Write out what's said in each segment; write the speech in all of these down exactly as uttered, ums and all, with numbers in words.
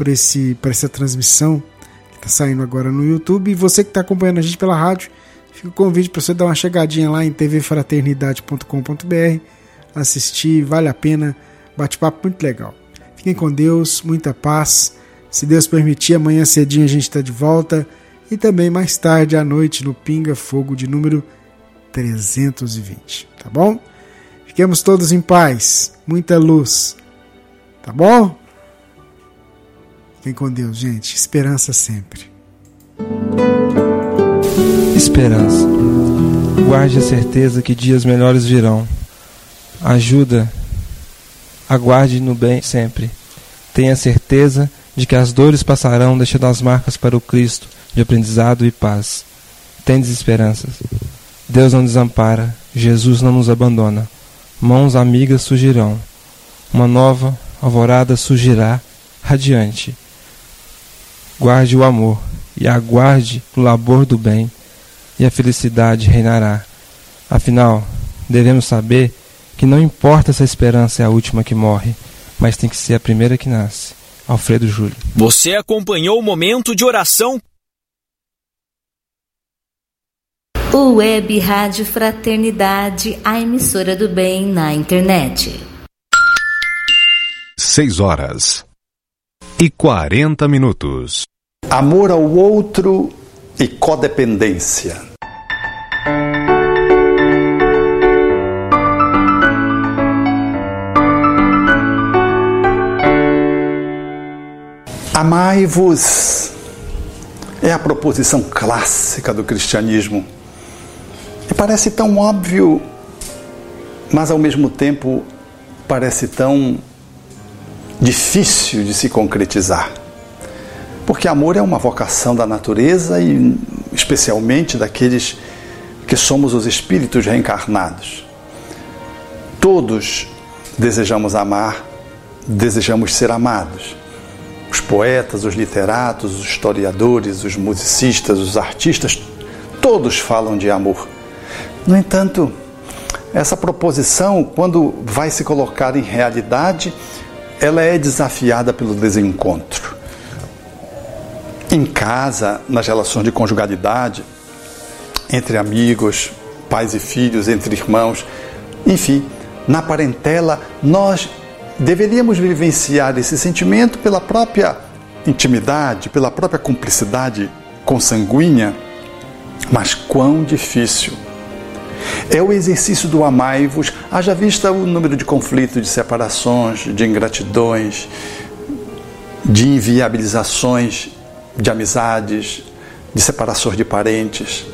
por, esse, por essa transmissão que está saindo agora no YouTube. E você que está acompanhando a gente pela rádio, fica o convite para você dar uma chegadinha lá em t v fraternidade ponto com ponto b r, assistir, vale a pena, bate-papo muito legal. Fiquem com Deus, muita paz. Se Deus permitir, amanhã cedinho a gente está de volta. E também mais tarde à noite no Pinga Fogo de número trezentos e vinte, tá bom? Fiquemos todos em paz, muita luz, tá bom? Fiquem com Deus, gente. Esperança sempre. Esperança. Guarde a certeza que dias melhores virão. Ajuda. Aguarde no bem sempre. Tenha certeza de que as dores passarão, deixando as marcas para o Cristo de aprendizado e paz. Tendes esperanças. Deus não desampara, Jesus não nos abandona. Mãos amigas surgirão. Uma nova alvorada surgirá radiante. Guarde o amor e aguarde o labor do bem, e a felicidade reinará. Afinal, devemos saber que não importa se a esperança é a última que morre, mas tem que ser a primeira que nasce. Alfredo Júlio. Você acompanhou o momento de oração? O Web Rádio Fraternidade, a emissora do bem na internet. Seis horas e quarenta minutos. Amor ao outro e codependência. Amai-vos é a proposição clássica do cristianismo. E parece tão óbvio, mas ao mesmo tempo parece tão difícil de se concretizar. Porque amor é uma vocação da natureza e especialmente daqueles que somos os espíritos reencarnados. Todos desejamos amar, desejamos ser amados. Os poetas, os literatos, os historiadores, os musicistas, os artistas, todos falam de amor. No entanto, essa proposição, quando vai se colocar em realidade, ela é desafiada pelo desencontro. Em casa, nas relações de conjugalidade, entre amigos, pais e filhos, entre irmãos, enfim, na parentela, nós deveríamos vivenciar esse sentimento pela própria intimidade, pela própria cumplicidade consanguínea, mas quão difícil. É o exercício do amai-vos, haja vista o número de conflitos, de separações, de ingratidões, de inviabilizações de amizades, de separações de parentes.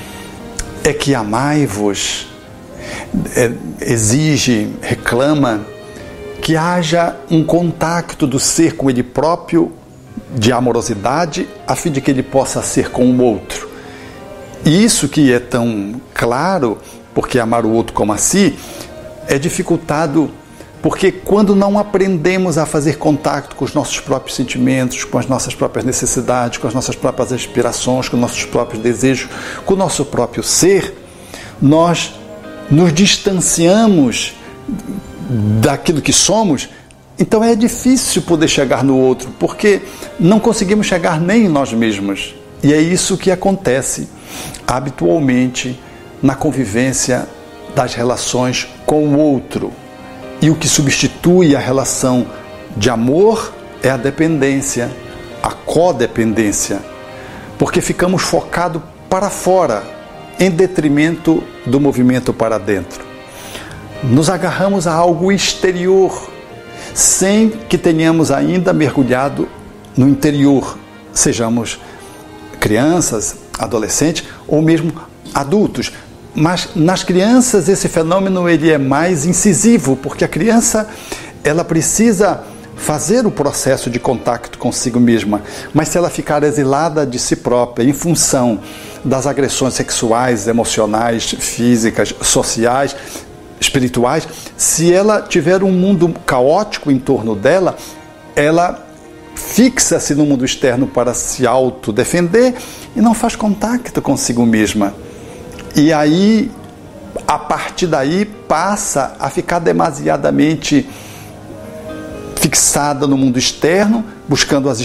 É que amai-vos é, exige, reclama que haja um contato do ser com ele próprio, de amorosidade, a fim de que ele possa ser com o outro. E isso que é tão claro, porque amar o outro como a si, é dificultado, porque quando não aprendemos a fazer contato com os nossos próprios sentimentos, com as nossas próprias necessidades, com as nossas próprias aspirações, com os nossos próprios desejos, com o nosso próprio ser, nós nos distanciamos daquilo que somos. Então é difícil poder chegar no outro, porque não conseguimos chegar nem em nós mesmos. E é isso que acontece habitualmente na convivência das relações com o outro. E o que substitui a relação de amor é a dependência, a codependência, porque ficamos focados para fora, em detrimento do movimento para dentro. Nos agarramos a algo exterior, sem que tenhamos ainda mergulhado no interior, sejamos crianças, adolescentes ou mesmo adultos. Mas nas crianças esse fenômeno ele é mais incisivo, porque a criança ela precisa fazer o processo de contato consigo mesma, mas se ela ficar exilada de si própria em função das agressões sexuais, emocionais, físicas, sociais, espirituais, se ela tiver um mundo caótico em torno dela, ela fixa-se no mundo externo para se autodefender e não faz contato consigo mesma. E aí, a partir daí, passa a ficar demasiadamente fixada no mundo externo, buscando as